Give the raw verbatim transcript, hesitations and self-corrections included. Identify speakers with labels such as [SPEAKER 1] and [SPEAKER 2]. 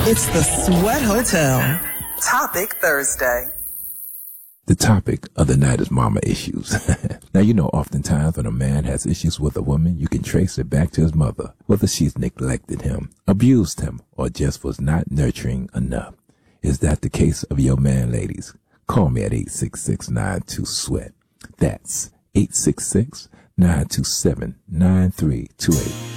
[SPEAKER 1] It's the Sweat Hotel. Topic Thursday.
[SPEAKER 2] The topic of the night is mama issues. Now, you know, oftentimes when a man has issues with a woman, you can trace it back to his mother, whether she's neglected him, abused him, or just was not nurturing enough. Is that the case of your man, ladies? Call me at eight six six, nine two, SWEAT. That's eight six six, nine two seven, nine three two eight.